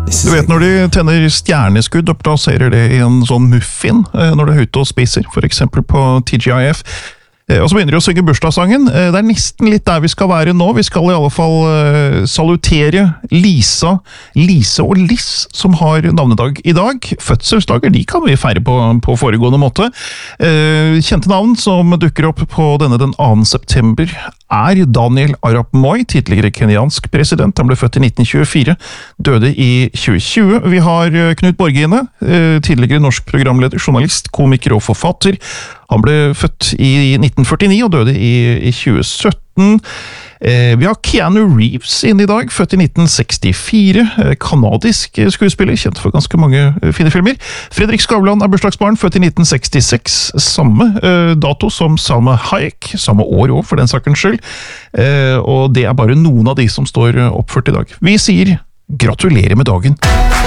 Du vet når de tenner stjerneskudd og plasserer det i en sånn muffin når du er ute og spiser, for eksempel på TGIF. Og så begynner de å synge bursdagssangen. Det nesten litt der vi skal være nå. Vi skal i alle fall salutere Lise og Liss, som har navnedag i dag. Fødselsdager, de kan vi feire på foregående måte. Kjente navn som dukker opp på denne den 2. september er Daniel Arap Moi, tidligere kenyansk president. Han ble født i 1924, døde i 2020. Vi har Knut Borge-Ine, tidligere norsk programleder, journalist, komiker og forfatter. Han ble født i 1949 og døde i 2017. Vi har Keanu Reeves inn i dag, født i 1964, kanadisk skuespiller, kjent for ganske mange fine filmer. Fredrik Skavlan er bursdagsbarn, født i 1966, samme dato som Salma Hayek, samme år også for den sakens skyld, og det er bare noen av de som står oppført i dag. Vi sier gratulerer med dagen!